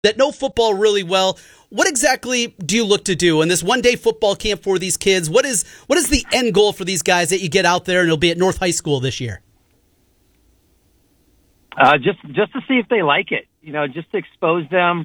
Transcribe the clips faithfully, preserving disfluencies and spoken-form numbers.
that know football really well. What exactly do you look to do in this one-day football camp for these kids? What is what is the end goal for these guys that you get out there and it'll be at North High School this year? Uh, just just to see if they like it, you know, just to expose them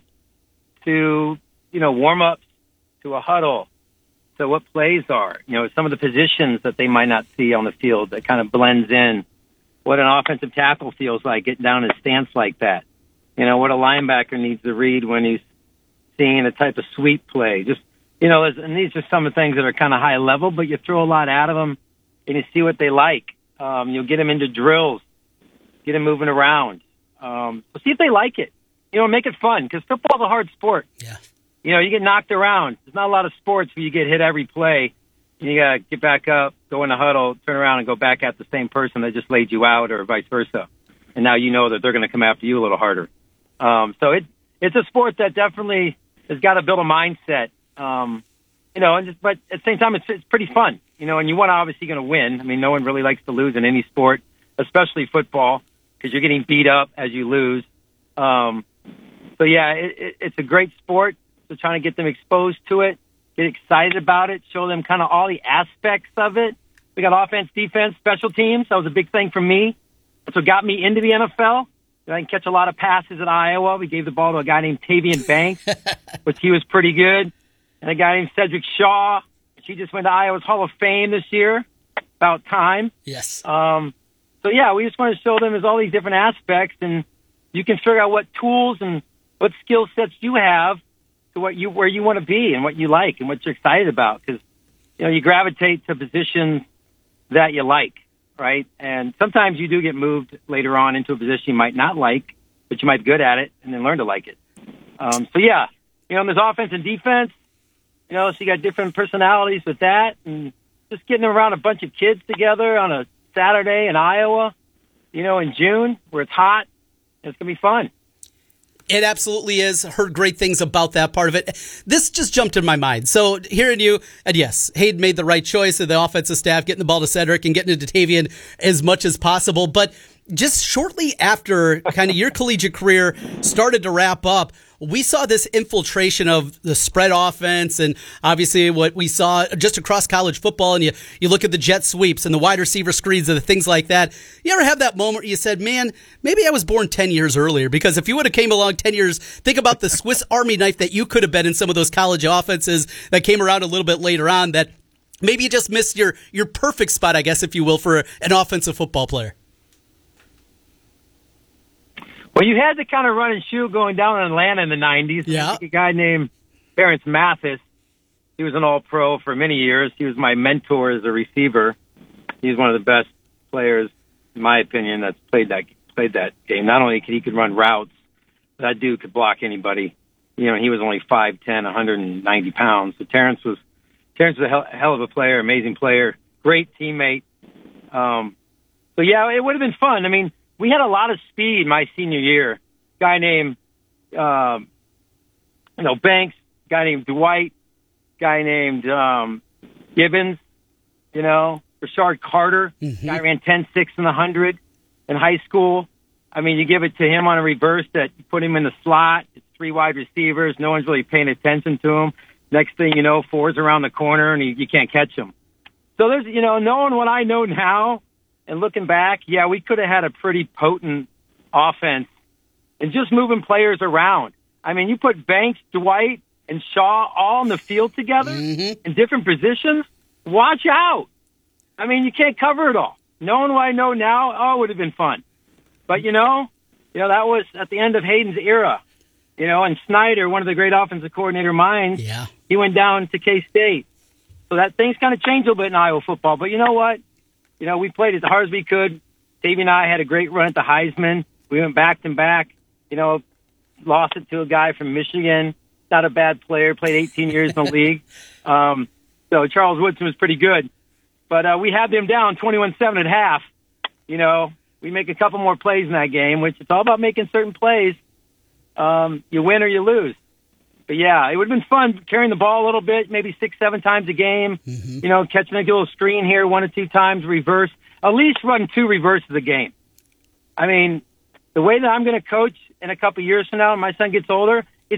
to, you know, warm-ups, to a huddle, to what plays are, you know, some of the positions that they might not see on the field that kind of blends in, what an offensive tackle feels like, getting down in a stance like that. You know, what a linebacker needs to read when he's seeing a type of sweep play. Just, you know, and these are some of the things that are kind of high level, but you throw a lot at them and you see what they like. Um, you'll get them into drills, get them moving around. Um, so see if they like it. You know, make it fun, because football's a hard sport. Yeah. You know, you get knocked around. There's not a lot of sports where you get hit every play. And you got to get back up, go in the huddle, turn around and go back at the same person that just laid you out, or vice versa. And now you know that they're going to come after you a little harder. Um, so it, it's a sport that definitely has got to build a mindset, um, you know, and just, but at the same time, it's, it's pretty fun, you know, and you want to obviously going to win. I mean, no one really likes to lose in any sport, especially football, because you're getting beat up as you lose. Um, so yeah, it, it, it's a great sport. So trying to get them exposed to it, get excited about it, show them kind of all the aspects of it. We got offense, defense, special teams. That was a big thing for me. That's what got me into the N F L. I can catch a lot of passes at Iowa. We gave the ball to a guy named Tavian Banks, which he was pretty good. And a guy named Cedric Shaw. She just went to Iowa's Hall of Fame this year. About time. Yes. Um, so, yeah, we just want to show them there's all these different aspects, and you can figure out what tools and what skill sets you have to what you where you want to be and what you like and what you're excited about. Because, you know, you gravitate to positions that you like. Right? And sometimes you do get moved later on into a position you might not like, but you might be good at it and then learn to like it. Um, so, yeah, you know, there's offense and defense, you know, so you got different personalities with that. And just getting around a bunch of kids together on a Saturday in Iowa, you know, in June where it's hot, it's going to be fun. It absolutely is. Heard great things about that part of it. This just jumped in my mind. So hearing you, and yes, Hayden made the right choice of the offensive staff, getting the ball to Cedric and getting it to Tavian as much as possible. But just shortly after kind of your collegiate career started to wrap up, we saw this infiltration of the spread offense and obviously what we saw just across college football. And you, you look at the jet sweeps and the wide receiver screens and the things like that. You ever have that moment where you said, man, maybe I was born ten years earlier? Because if you would have came along ten years, think about the Swiss Army knife that you could have been in some of those college offenses that came around a little bit later on, that maybe you just missed your, your perfect spot, I guess, if you will, for an offensive football player. Well, you had to kind of run and shoot going down in Atlanta in the nineties. Yeah. I think a guy named Terrence Mathis, he was an all-pro for many years. He was my mentor as a receiver. He's one of the best players, in my opinion, that's played that played that game. Not only could he could run routes, that dude could block anybody. You know, he was only five ten, one hundred ninety pounds. So Terrence was Terrence was a hell, hell of a player, amazing player, great teammate. Um, so, yeah, it would have been fun. I mean, we had a lot of speed my senior year. Guy named, um, you know, Banks, guy named Dwight, guy named um, Gibbons, you know, Rashard Carter, mm-hmm. guy ran ten six in the one hundred in high school. I mean, you give it to him on a reverse that you put him in the slot. It's three wide receivers. No one's really paying attention to him. Next thing you know, four's around the corner, and you, you can't catch him. So there's, you know, knowing what I know now, and looking back, yeah, we could have had a pretty potent offense and just moving players around. I mean, you put Banks, Dwight, and Shaw all on the field together mm-hmm. in different positions, watch out. I mean, you can't cover it all. Knowing what I know now, oh, it would have been fun. But, you know, you know, that was at the end of Hayden's era. You know, and Snyder, one of the great offensive coordinator minds, yeah. he went down to K-State. So that thing's kind of changed a little bit in Iowa football. But you know what? You know, we played as hard as we could. Davey and I had a great run at the Heisman. We went back to back. You know, lost it to a guy from Michigan. Not a bad player. Played eighteen years in the league. Um, so Charles Woodson was pretty good. But uh, we had them down twenty-one seven at half. You know, we make a couple more plays in that game, which it's all about making certain plays. Um, you win or you lose. But, yeah, it would have been fun carrying the ball a little bit, maybe six, seven times a game, mm-hmm. you know, catching a little screen here one or two times, reverse. At least run two reverses a game. I mean, the way that I'm going to coach in a couple of years from now when my son gets older,